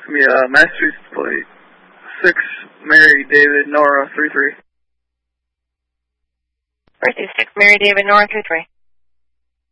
Yeah, Massachusetts plate 6, Mary David Nora 33. Birthday 6, Mary David Nora 33.